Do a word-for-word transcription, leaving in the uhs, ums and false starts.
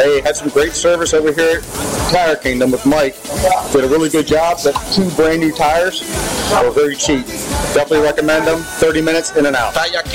hey, had some great service over here at Tire Kingdom with Mike. Did a really good job. Got two brand new tires. They were very cheap. Definitely recommend them. thirty minutes in and out. Talla